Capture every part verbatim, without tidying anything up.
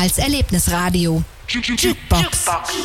Kanals Erlebnisradio. Jukebox.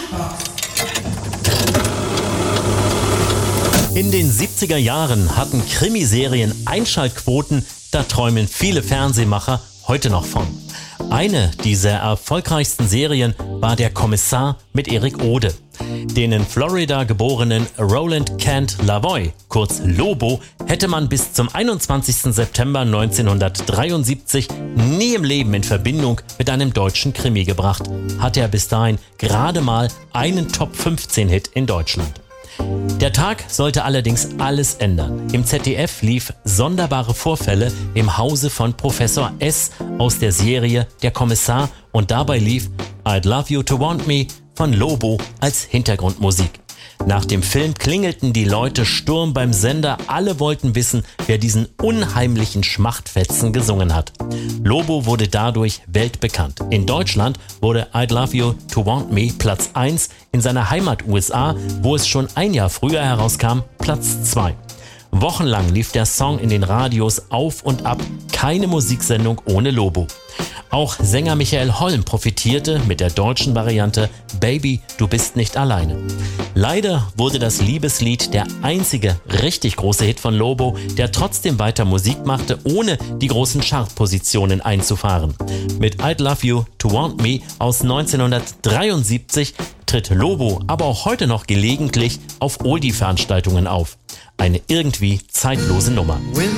In den siebziger Jahren hatten Krimiserien Einschaltquoten, da träumen viele Fernsehmacher heute noch von. Eine dieser erfolgreichsten Serien war Der Kommissar mit Erik Ode. Den in Florida geborenen Roland Kent Lavoie, kurz Lobo, hätte man bis zum einundzwanzigsten September neunzehnhundertdreiundsiebzig nie im Leben in Verbindung mit einem deutschen Krimi gebracht. Hatte er bis dahin gerade mal einen Top fünfzehn Hit in Deutschland. Der Tag sollte allerdings alles ändern. Im Z D F lief Sonderbare Vorfälle im Hause von Professor S. aus der Serie Der Kommissar und dabei lief I'd Love You to Want Me von Lobo als Hintergrundmusik. Nach dem Film klingelten die Leute Sturm beim Sender. Alle wollten wissen, wer diesen unheimlichen Schmachtfetzen gesungen hat. Lobo wurde dadurch weltbekannt. In Deutschland wurde I'd Love You to Want Me Platz eins, in seiner Heimat U S A, wo es schon ein Jahr früher herauskam, Platz zwei. Wochenlang lief der Song in den Radios auf und ab. Keine Musiksendung ohne Lobo. Auch Sänger Michael Holm profitierte mit der deutschen Variante Baby, du bist nicht alleine. Leider wurde das Liebeslied der einzige richtig große Hit von Lobo, der trotzdem weiter Musik machte, ohne die großen Chartpositionen einzufahren. Mit I'd Love You to Want Me aus neunzehnhundertdreiundsiebzig tritt Lobo aber auch heute noch gelegentlich auf Oldie-Veranstaltungen auf. Eine irgendwie zeitlose Nummer.